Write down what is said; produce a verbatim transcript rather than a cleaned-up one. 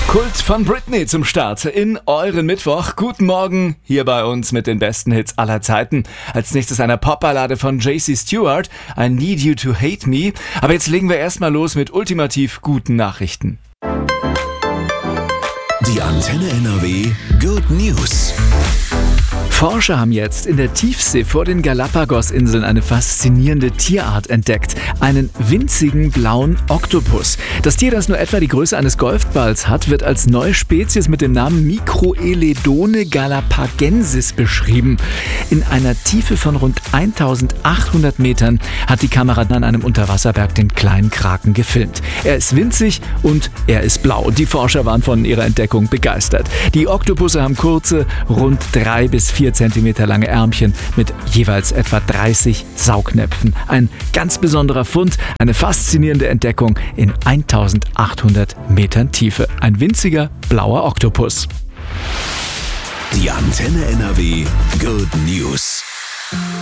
Kult von Britney zum Start in euren Mittwoch. Guten Morgen, hier bei uns mit den besten Hits aller Zeiten. Als nächstes eine Popballade von J C Stewart, I Need You to Hate Me. Aber jetzt legen wir erstmal los mit ultimativ guten Nachrichten. Die Antenne N R W Good News. Forscher haben jetzt in der Tiefsee vor den Galapagos-Inseln eine faszinierende Tierart entdeckt. Einen winzigen blauen Oktopus. Das Tier, das nur etwa die Größe eines Golfballs hat, wird als neue Spezies mit dem Namen Microeledone galapagensis beschrieben. In einer Tiefe von rund eintausendachthundert Metern hat die Kamera an einem Unterwasserberg den kleinen Kraken gefilmt. Er ist winzig und er ist blau. Die Forscher waren von ihrer Entdeckung begeistert. Die Oktopusse haben kurze, rund drei bis vier Zentimeter lange Ärmchen mit jeweils etwa dreißig Saugnäpfen. Ein ganz besonderer Fund, eine faszinierende Entdeckung in eintausendachthundert Metern Tiefe. Ein winziger blauer Oktopus. Die Antenne N R W Good News.